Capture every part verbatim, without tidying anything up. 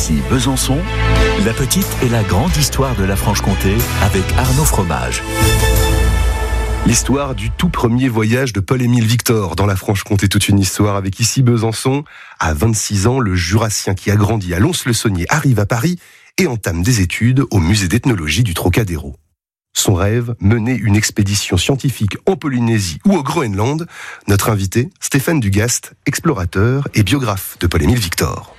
Ici Besançon, la petite et la grande histoire de la Franche-Comté avec Arnaud Fromage. L'histoire du tout premier voyage de Paul-Émile Victor dans la Franche-Comté, toute une histoire avec ici Besançon. À vingt-six ans, le Jurassien qui a grandi à Lons-le-Saunier arrive à Paris et entame des études au musée d'ethnologie du Trocadéro. Son rêve, mener une expédition scientifique en Polynésie ou au Groenland. Notre invité, Stéphane Dugast, explorateur et biographe de Paul-Émile Victor.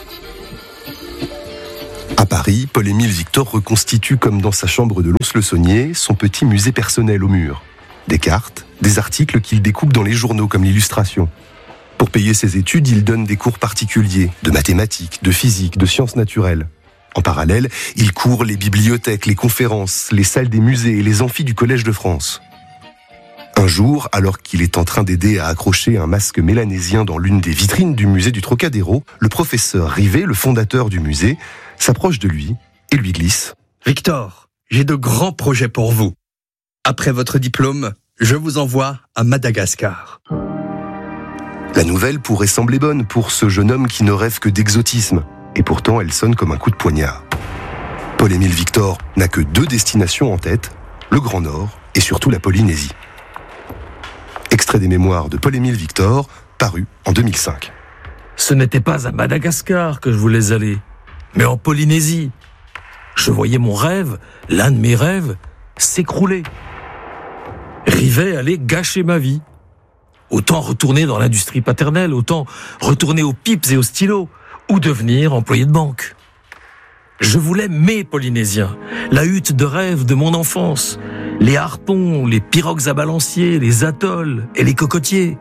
À Paris, Paul-Émile Victor reconstitue, comme dans sa chambre de Lons-le-Saunier, son petit musée personnel au mur. Des cartes, des articles qu'il découpe dans les journaux comme l'illustration. Pour payer ses études, il donne des cours particuliers, de mathématiques, de physique, de sciences naturelles. En parallèle, il court les bibliothèques, les conférences, les salles des musées et les amphis du Collège de France. Un jour, alors qu'il est en train d'aider à accrocher un masque mélanésien dans l'une des vitrines du musée du Trocadéro, le professeur Rivet, le fondateur du musée, s'approche de lui et lui glisse « Victor, j'ai de grands projets pour vous. Après votre diplôme, je vous envoie à Madagascar. » La nouvelle pourrait sembler bonne pour ce jeune homme qui ne rêve que d'exotisme. Et pourtant, elle sonne comme un coup de poignard. Paul-Émile Victor n'a que deux destinations en tête, le Grand Nord et surtout la Polynésie. Extrait des mémoires de Paul-Émile Victor, paru en deux mille cinq. Ce n'était pas à Madagascar que je voulais aller, mais en Polynésie. Je voyais mon rêve, l'un de mes rêves, s'écrouler. Rivet allait gâcher ma vie. Autant retourner dans l'industrie paternelle, autant retourner aux pipes et aux stylos, ou devenir employé de banque. Je voulais mes Polynésiens, la hutte de rêve de mon enfance, les harpons, les pirogues à balancier, les atolls et les cocotiers.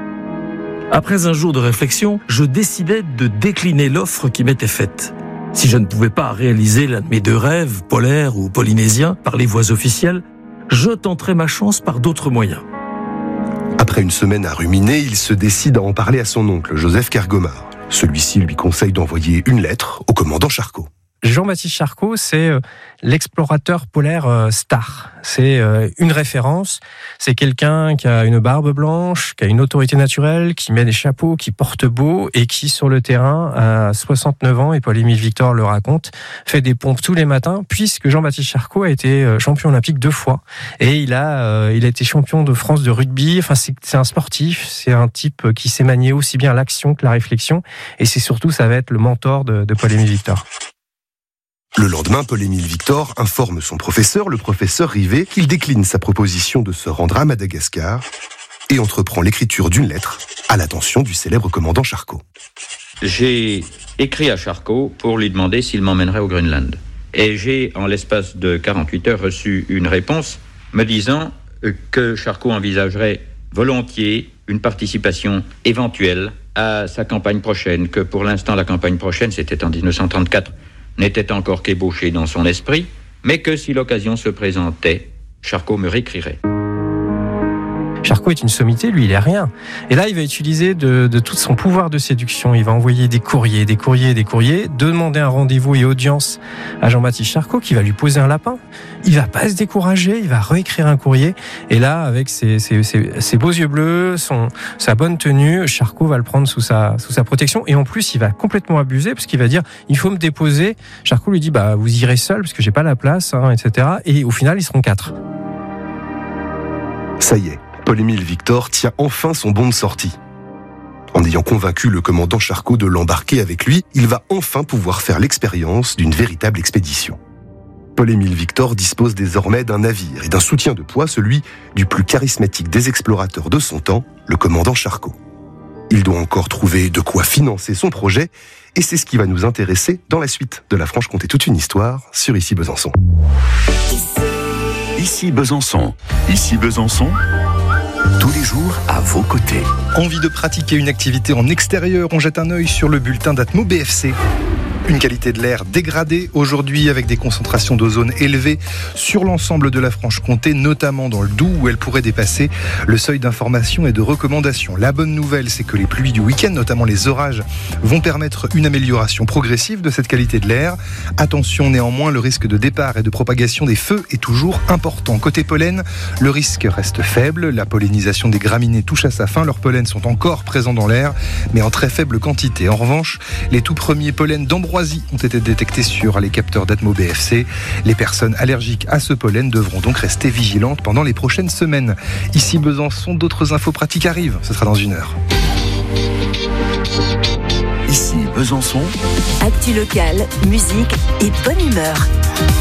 Après un jour de réflexion, je décidai de décliner l'offre qui m'était faite. Si je ne pouvais pas réaliser l'un de mes deux rêves, polaires ou polynésiens, par les voies officielles, je tenterais ma chance par d'autres moyens. Après une semaine à ruminer, il se décide à en parler à son oncle, Joseph Kergomar. Celui-ci lui conseille d'envoyer une lettre au commandant Charcot. Jean-Baptiste Charcot, c'est euh, l'explorateur polaire euh, star. C'est euh, une référence. C'est quelqu'un qui a une barbe blanche, qui a une autorité naturelle, qui met des chapeaux, qui porte beau et qui, sur le terrain, à soixante-neuf ans, et Paul-Émile Victor le raconte, fait des pompes tous les matins, puisque Jean-Baptiste Charcot a été euh, champion olympique deux fois. Et il a, euh, il a été champion de France de rugby. Enfin, c'est, c'est un sportif. C'est un type qui sait manier aussi bien l'action que la réflexion. Et c'est surtout, ça va être le mentor de, de Paul-Émile Victor. Le lendemain, Paul-Émile Victor informe son professeur, le professeur Rivet, qu'il décline sa proposition de se rendre à Madagascar et entreprend l'écriture d'une lettre à l'attention du célèbre commandant Charcot. J'ai écrit à Charcot pour lui demander s'il m'emmènerait au Groenland. Et j'ai, en l'espace de quarante-huit heures, reçu une réponse me disant que Charcot envisagerait volontiers une participation éventuelle à sa campagne prochaine, que pour l'instant la campagne prochaine, c'était en dix-neuf cent trente-quatre, n'était encore qu'ébauché dans son esprit, mais que si l'occasion se présentait, Charcot me réécrirait. Charcot est une sommité, lui il est rien. Et là il va utiliser de, de tout son pouvoir de séduction. Il va envoyer des courriers, des courriers, des courriers, demander un rendez-vous et audience à Jean-Baptiste Charcot qui va lui poser un lapin. Il va pas se décourager, il va réécrire un courrier. Et là, avec ses, ses, ses, ses beaux yeux bleus, son, sa bonne tenue, Charcot va le prendre sous sa, sous sa protection. Et en plus, il va complètement abuser parce qu'il va dire il faut me déposer. Charcot lui dit bah vous irez seul parce que j'ai pas la place, hein, et cetera. Et au final, ils seront quatre. Ça y est. Paul-Émile Victor tient enfin son bon de sortie. En ayant convaincu le commandant Charcot de l'embarquer avec lui, il va enfin pouvoir faire l'expérience d'une véritable expédition. Paul-Émile Victor dispose désormais d'un navire et d'un soutien de poids, celui du plus charismatique des explorateurs de son temps, le commandant Charcot. Il doit encore trouver de quoi financer son projet, et c'est ce qui va nous intéresser dans la suite de la Franche-Comté, toute une histoire sur Ici Besançon. Ici Besançon. Ici Besançon. Tous les jours à vos côtés. Envie de pratiquer une activité en extérieur? On jette un œil sur le bulletin d'Atmo B F C. Une qualité de l'air dégradée aujourd'hui avec des concentrations d'ozone élevées sur l'ensemble de la Franche-Comté, notamment dans le Doubs où elle pourrait dépasser le seuil d'information et de recommandation. La bonne nouvelle, c'est que les pluies du week-end, notamment les orages, vont permettre une amélioration progressive de cette qualité de l'air. Attention néanmoins, le risque de départ et de propagation des feux est toujours important. Côté pollen, le risque reste faible. La pollinisation des graminées touche à sa fin. Leurs pollens sont encore présents dans l'air, mais en très faible quantité. En revanche, les tout premiers pollens d'ambroisie ambroisie ont été détectées sur les capteurs d'Atmo B F C. Les personnes allergiques à ce pollen devront donc rester vigilantes pendant les prochaines semaines. Ici Besançon, d'autres infos pratiques arrivent. Ce sera dans une heure. Ici Besançon. Actu locale, musique et bonne humeur.